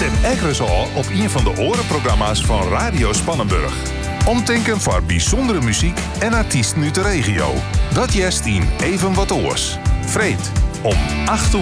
Stem Ekkeres al op een van de orenprogramma's van Radio Spannenburg. Omtinken voor bijzondere muziek en artiesten uit de regio. Dat jest in Even wat oors. Vreed om 8 uur.